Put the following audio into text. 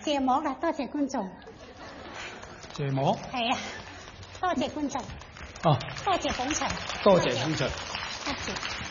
謝幕啦，多謝觀眾。 謝幕？ 係啊，多謝觀眾。 哦， 多謝捧場。 多謝捧場。 多謝。